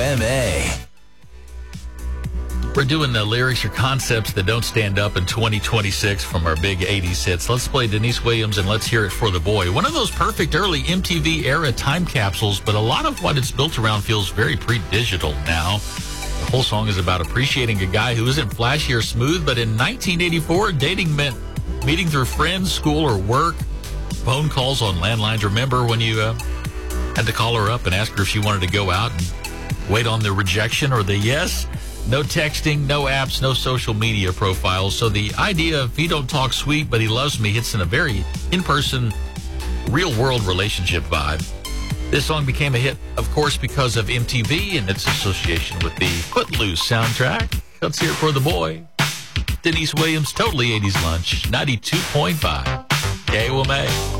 KOMA. We're doing the lyrics or concepts that don't stand up in 2026 from our big 80s hits. Let's play Denise Williams and Let's Hear It for the Boy. One of those perfect early MTV era time capsules, but a lot of what it's built around feels very pre-digital now. The whole song is about appreciating a guy who isn't flashy or smooth, but in 1984, dating meant meeting through friends, school, or work, phone calls on landlines. Remember when you had to call her up and ask her if she wanted to go out and wait on the rejection or the yes? No texting, no apps, no social media profiles. So the idea of he don't talk sweet, but he loves me hits in a very in-person, real-world relationship vibe. This song became a hit, of course, because of MTV and its association with the Footloose soundtrack. Let's hear it for the boy. Denise Williams, Totally 80s Lunch, 92.5 KOMA.